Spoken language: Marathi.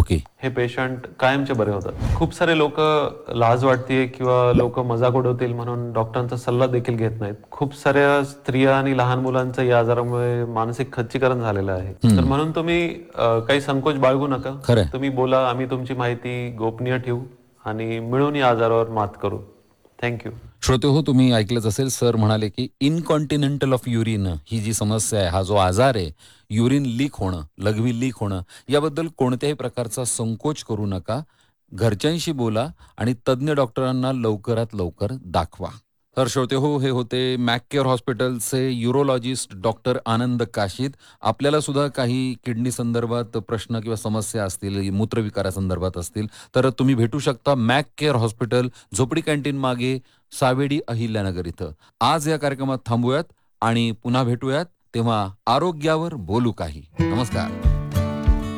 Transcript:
ओके. हे पेशंट कायमचे बरे होतात. खूप सारे लोक लाज वाटते किंवा लोक मजाक उडवतील म्हणून डॉक्टरांचा सल्ला देखील घेत नाहीत. खूप साऱ्या स्त्रिया आणि लहान मुलांचं या आजारामुळे मानसिक खच्चीकरण झालेलं आहे. तर म्हणून तुम्ही काही संकोच बाळगू नका. खरंय. तुम्ही बोला, आम्ही तुमची माहिती गोपनीय ठेवू आणि मिळून या आजारावर मात करू. थँक्यू. श्रोते हो, तुम्ही ऐकलंच असेल, सर म्हणाले की इनकॉन्टिनेंटल ऑफ युरिन ही जी समस्या आहे, हा जो आजार आहे, युरिन लीक होणं, लघवी लीक होणं, याबद्दल कोणत्याही प्रकारचा संकोच करू नका. घरच्यांशी बोला आणि तज्ज्ञ डॉक्टरांना लवकरात लवकर दाखवा. तर श्रोते हो, हे होते मॅककेअर हॉस्पिटलचे युरोलॉजिस्ट डॉक्टर आनंद काशीद. आपल्याला सुद्धा काही किडनी संदर्भात प्रश्न किंवा समस्या असतील, मूत्रविकारासंदर्भात असतील, तर तुम्ही भेटू शकता मॅक केअर हॉस्पिटल, झोपडी कॅन्टीन मागे, सावेडी, अहिल्यानगर इथं. आज या कार्यक्रमात थांबूयात आणि पुन्हा भेटूयात. तेव्हा आरोग्यावर बोलू काही. नमस्कार.